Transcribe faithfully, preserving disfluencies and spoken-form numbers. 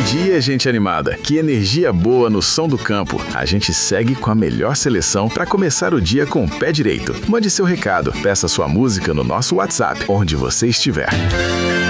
dia, gente animada. Que energia boa no som do campo. A gente segue com a melhor seleção para começar o dia com o pé direito. Mande seu recado, peça sua música no nosso WhatsApp, onde você estiver.